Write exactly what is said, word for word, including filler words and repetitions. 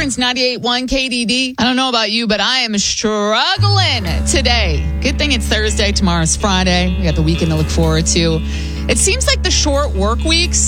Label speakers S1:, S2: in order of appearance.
S1: Prince ninety-eight point one K D D. I don't know about you, but I am struggling today. Good thing it's Thursday. Tomorrow's Friday. We got the weekend to look forward to. It seems like the short work weeks